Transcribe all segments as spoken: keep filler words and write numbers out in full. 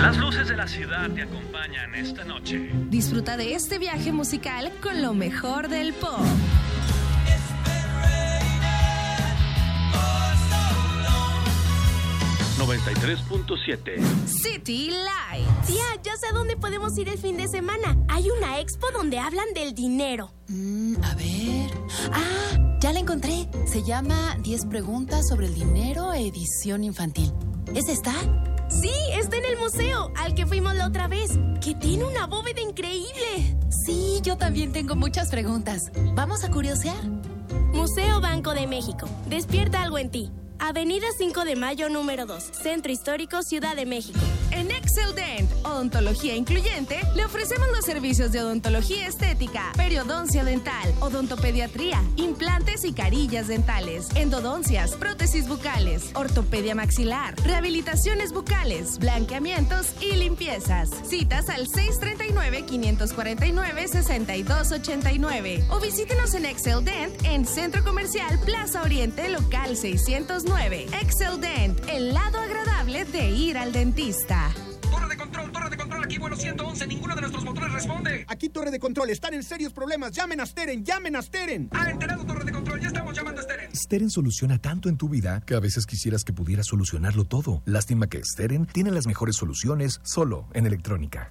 Las luces de la ciudad te acompañan esta noche. Disfruta de este viaje musical con lo mejor del pop. noventa y tres punto siete City Lights. Tía, ya sé a dónde podemos ir el fin de semana. Hay una expo donde hablan del dinero. Mm, a ver... Ah, ya la encontré. Se llama diez preguntas sobre el dinero, edición infantil. ¿Es esta? Sí, está en el museo, al que fuimos la otra vez, que tiene una bóveda increíble. Sí, yo también tengo muchas preguntas. ¿Vamos a curiosear? Museo Banco de México. Despierta algo en ti. Avenida cinco de mayo, número dos, Centro Histórico, Ciudad de México. En Excel Dent, Odontología Incluyente, le ofrecemos los servicios de odontología estética, periodoncia dental, odontopediatría, implantes y carillas dentales, endodoncias, prótesis bucales, ortopedia maxilar, rehabilitaciones bucales, blanqueamientos y limpiezas. Citas al seis tres nueve, cinco cuatro nueve, seis dos ocho nueve o visítenos en Excel Dent en Centro Comercial Plaza Oriente, local seiscientos nueve. Excel Dent, el lado agradable de ir al dentista. Torre de control, torre de control, aquí vuelo ciento once, ninguno de nuestros motores responde. Aquí torre de control, están en serios problemas, llamen a Steren, llamen a Steren. Ah, enterado, torre de control, ya estamos llamando a Steren. Steren soluciona tanto en tu vida que a veces quisieras que pudiera solucionarlo todo. Lástima que Steren tiene las mejores soluciones solo en electrónica.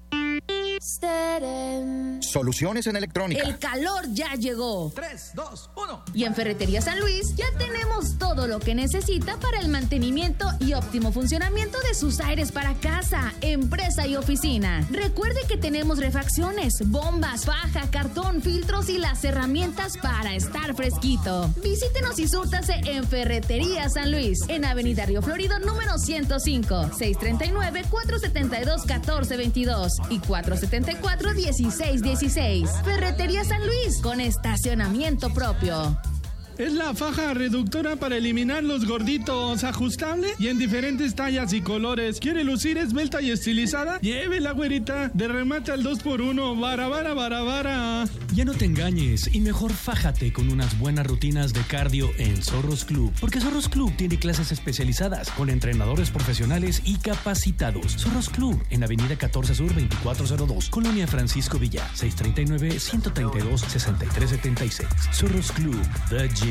Steren. Soluciones en electrónica. El calor ya llegó. tres, dos, uno. Y en Ferretería San Luis ya tenemos todo lo que necesita para el mantenimiento y óptimo funcionamiento de sus aires para casa, empresa y oficina. Recuerde que tenemos refacciones, bombas, faja, cartón, filtros y las herramientas para estar fresquito. Visítenos y súrtase en Ferretería San Luis, en Avenida Río Florido número ciento cinco, seis tres nueve, cuatro siete dos, uno cuatro dos dos y cuatro siete cuatro, uno seis uno seis. Ferretería San Luis, con estacionamiento propio. Es la faja reductora para eliminar los gorditos, ajustable y en diferentes tallas y colores. ¿Quiere lucir esbelta y estilizada? Lleve la güerita de remate al dos por uno. Vara, vara, vara, vara. Ya no te engañes y mejor fájate con unas buenas rutinas de cardio en Zorros Club. Porque Zorros Club tiene clases especializadas con entrenadores profesionales y capacitados. Zorros Club en Avenida catorce Sur veinticuatro cero dos, Colonia Francisco Villa, seis tres nueve, uno tres dos, seis tres siete seis. Zorros Club, The Gym.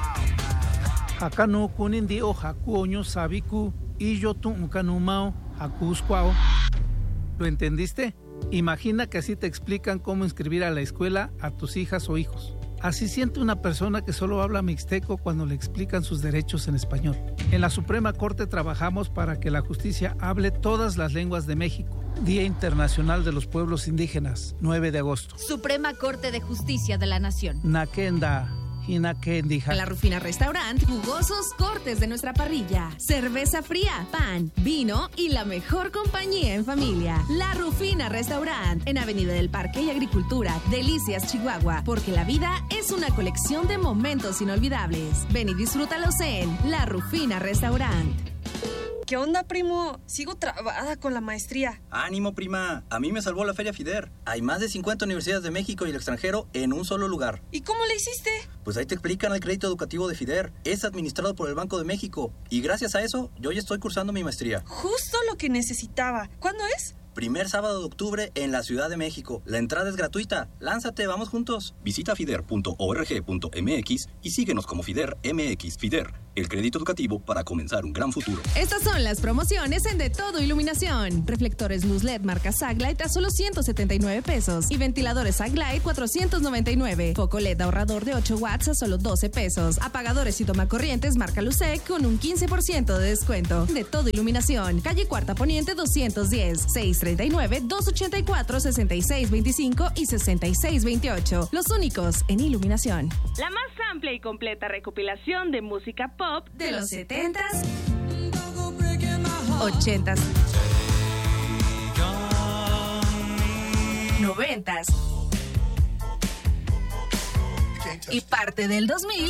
Hakano kunindi o hakuoño sabiku y yo tu kanumao hakuskwao. ¿Lo entendiste? Imagina que así te explican cómo inscribir a la escuela a tus hijas o hijos. Así siente una persona que solo habla mixteco cuando le explican sus derechos en español. En la Suprema Corte trabajamos para que la justicia hable todas las lenguas de México. Día Internacional de los Pueblos Indígenas, nueve de agosto. Suprema Corte de Justicia de la Nación. Nakenda. En La Rufina Restaurant, jugosos cortes de nuestra parrilla, cerveza fría, pan, vino y la mejor compañía en familia. La Rufina Restaurant, en Avenida del Parque y Agricultura, Delicias, Chihuahua, porque la vida es una colección de momentos inolvidables. Ven y disfrútalos en La Rufina Restaurant. ¿Qué onda, primo? Sigo trabada con la maestría. Ánimo, prima. A mí me salvó la Feria FIDER. Hay más de cincuenta universidades de México y el extranjero en un solo lugar. ¿Y cómo le hiciste? Pues ahí te explican el crédito educativo de FIDER. Es administrado por el Banco de México. Y gracias a eso, yo ya estoy cursando mi maestría. Justo lo que necesitaba. ¿Cuándo es? Primer sábado de octubre en la Ciudad de México. La entrada es gratuita. Lánzate, vamos juntos. Visita fider punto org punto mx y síguenos como FIDER M X. FIDER, el crédito educativo para comenzar un gran futuro. Estas son las promociones en De Todo Iluminación. Reflectores luz L E D marca Saglight a solo ciento setenta y nueve pesos y ventiladores Saglight cuatrocientos noventa y nueve. Foco L E D ahorrador de ocho watts a solo doce pesos. Apagadores y tomacorrientes marca Lucec con un quince por ciento de descuento. De Todo Iluminación. Calle Cuarta Poniente doscientos diez. seis tres nueve, dos ocho cuatro, seis seis dos cinco y seis seis dos ocho. Los únicos en iluminación. La más amplia y completa recopilación de música pop de los setentas, ochentas, noventas y parte del dos mil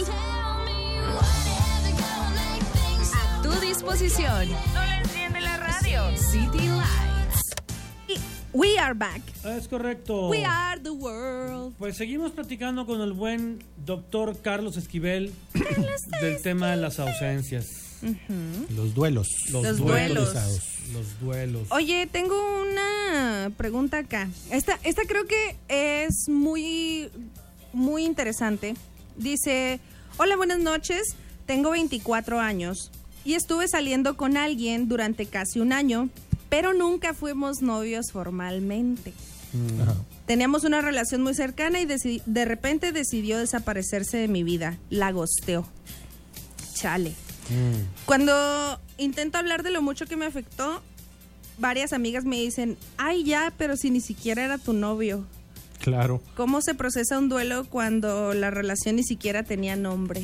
a tu disposición. No le enciende la radio. City Lights. We are back. Es correcto. We are the world. Pues seguimos platicando con el buen doctor Carlos Esquivel del tema de las ausencias. Uh-huh. Los duelos. Los, los duelos. Los duelos. Oye, tengo una pregunta acá. Esta, esta creo que es muy, muy interesante. Dice, hola, buenas noches, tengo veinticuatro años y estuve saliendo con alguien durante casi un año, pero nunca fuimos novios formalmente. Ajá. Teníamos una relación muy cercana y deci- de repente decidió desaparecerse de mi vida. La gosteó. Chale. Mm. Cuando intento hablar de lo mucho que me afectó, varias amigas me dicen, ay ya, pero si ni siquiera era tu novio. Claro. ¿Cómo se procesa un duelo cuando la relación ni siquiera tenía nombre?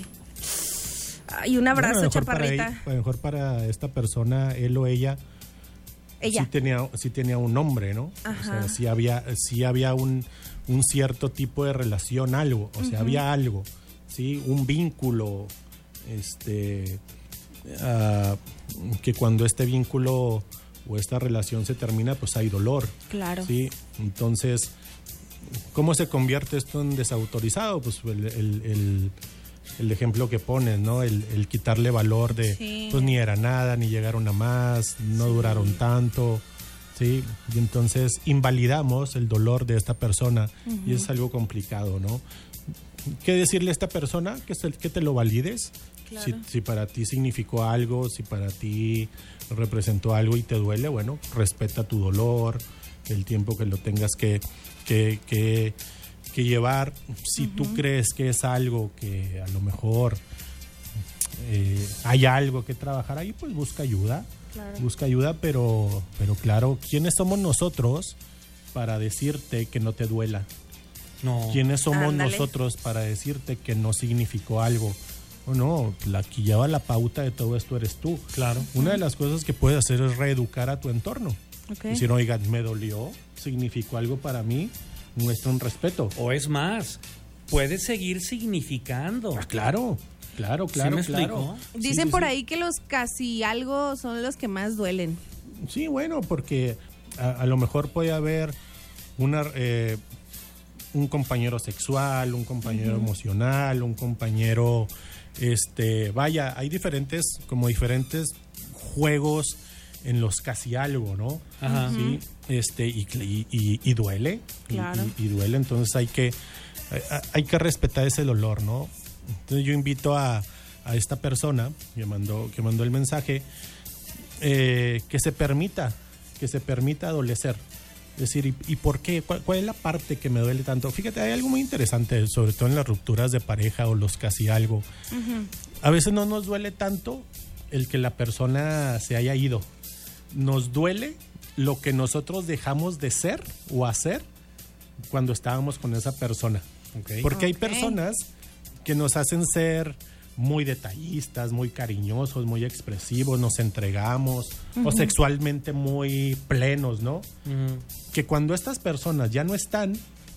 Ay, un abrazo, bueno, chaparrita. Para él, a lo mejor para esta persona, él o ella, ella. Sí tenía, sí tenía un nombre, ¿no? Ajá. O sea, sí había, sí había un, un cierto tipo de relación, algo. O sea, uh-huh. había algo, ¿sí? Un vínculo, este, uh, que cuando este vínculo o esta relación se termina, pues hay dolor. Claro. ¿Sí? Entonces, ¿cómo se convierte esto en desautorizado? Pues el, el, el, el ejemplo que pones, ¿no? El, el quitarle valor de, sí. pues ni era nada, ni llegaron a más, no sí. duraron tanto, ¿sí? Y entonces invalidamos el dolor de esta persona uh-huh. y es algo complicado, ¿no? ¿Qué decirle a esta persona? Que, se, que te lo valides. Claro. Si, si para ti significó algo, si para ti representó algo y te duele, bueno, respeta tu dolor, el tiempo que lo tengas que, que, que, que llevar. Si uh-huh. tú crees que es algo que a lo mejor eh, hay algo que trabajar ahí, pues busca ayuda. Claro. Busca ayuda, pero, pero claro, ¿quiénes somos nosotros para decirte que no te duela? No. ¿Quiénes somos Ándale. nosotros para decirte que no significó algo? No, no, la que lleva la pauta de todo esto eres tú. Claro. Una de las cosas que puedes hacer es reeducar a tu entorno. Okay. Decir, oigan, me dolió, significó algo para mí, muestra un respeto. O es más, puede seguir significando. Ah, claro, claro, claro, ¿Sí me claro. explico? Dicen sí, sí, por sí. ahí que los casi algo son los que más duelen. Sí, bueno, porque a, a lo mejor puede haber una... Eh, un compañero sexual, un compañero uh-huh. emocional, un compañero, este, vaya, hay diferentes, como diferentes juegos en los casi algo, ¿no? Ajá. Sí, este, y, y, y, y duele, claro. y, y, y duele, entonces hay que, hay que respetar ese dolor, ¿no? Entonces yo invito a, a esta persona que mandó, que mandó el mensaje, eh, que se permita, que se permita adolecer. Es decir, ¿y, y por qué? ¿Cuál, ¿Cuál es la parte que me duele tanto? Fíjate, hay algo muy interesante, sobre todo en las rupturas de pareja o los casi algo. Uh-huh. A veces no nos duele tanto el que la persona se haya ido. Nos duele lo que nosotros dejamos de ser o hacer cuando estábamos con esa persona. Okay. Porque okay. hay personas que nos hacen ser muy detallistas, muy cariñosos, muy expresivos, nos entregamos, uh-huh. o sexualmente muy plenos, ¿no? Uh-huh. Que cuando estas personas ya no están,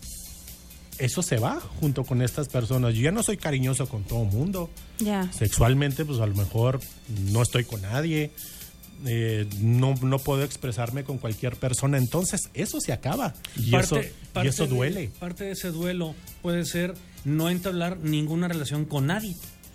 eso se va junto con estas personas. Yo ya no soy cariñoso con todo el mundo. Yeah. Sexualmente, pues a lo mejor no estoy con nadie, eh, no, no puedo expresarme con cualquier persona. Entonces, eso se acaba. Y, parte, eso, parte y eso duele. De, parte de ese duelo puede ser no entablar ninguna relación con nadie.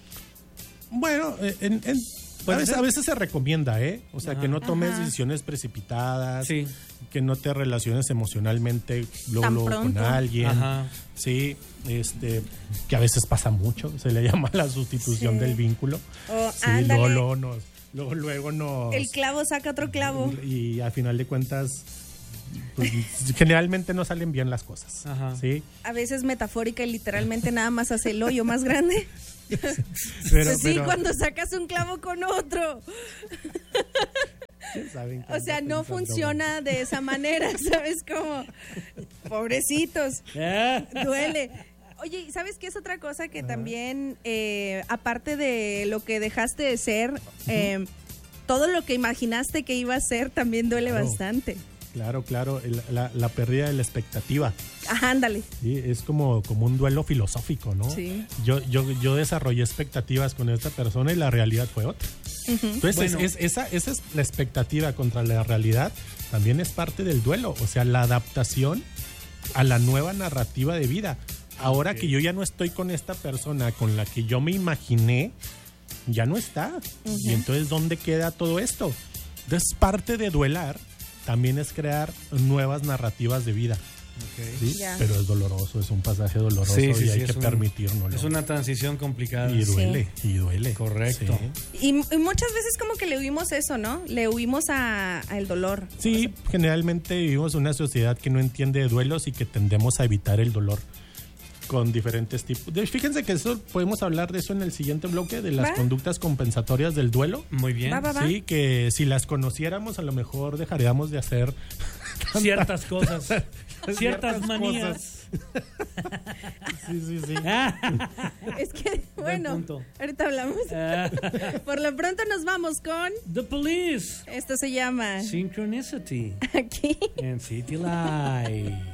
Bueno, en, en, a, veces, a veces se recomienda, ¿eh? O sea, ajá. que no tomes ajá. decisiones precipitadas, sí. que no te relaciones emocionalmente luego, luego con alguien, ajá. sí, este, que a veces pasa mucho, se le llama la sustitución sí. del vínculo. Oh, sí, luego, luego, nos, luego, luego nos... El clavo saca otro clavo. Y, y a final de cuentas... Pues, generalmente no salen bien las cosas. Ajá. ¿sí? A veces metafórica y literalmente nada más hace el hoyo más grande. pero, sí, pero... cuando sacas un clavo con otro. O sea, no funciona de esa manera, ¿sabes cómo? Pobrecitos. Duele. Oye, ¿sabes qué es otra cosa que también, eh, aparte de lo que dejaste de ser, eh, todo lo que imaginaste que iba a ser también duele claro. bastante? Claro, claro, el, la, la pérdida de la expectativa. Ajá, ándale. Sí, es como, como un duelo filosófico, ¿no? Sí. Yo, yo, yo desarrollé expectativas con esta persona y la realidad fue otra. Uh-huh. Entonces, bueno. es, es, esa, esa es la expectativa contra la realidad, también es parte del duelo, o sea, la adaptación a la nueva narrativa de vida. Ahora okay. que yo ya no estoy con esta persona con la que yo me imaginé ya no está. Uh-huh. Y entonces, ¿dónde queda todo esto? Entonces, parte de duelar también es crear nuevas narrativas de vida. Okay. ¿Sí? Yeah. Pero es doloroso, es un pasaje doloroso sí, sí, y hay sí, que un, permitirnoslo. Es una transición complicada. Y duele, sí. y duele. Correcto. Sí. Y, y muchas veces como que le huimos eso, ¿no? Le huimos al dolor. Sí, o sea, generalmente vivimos una sociedad que no entiende de duelos y que tendemos a evitar el dolor con diferentes tipos. De, fíjense que eso podemos hablar de eso en el siguiente bloque, de las ¿Va? conductas compensatorias del duelo. Muy bien. Va, va, va. Sí, que si las conociéramos a lo mejor dejaríamos de hacer ciertas cosas, ciertas, ciertas manías. Cosas. Sí, sí, sí. Es que, bueno, ahorita hablamos. Por lo pronto nos vamos con The Police. Esto se llama Synchronicity. Aquí en City Live.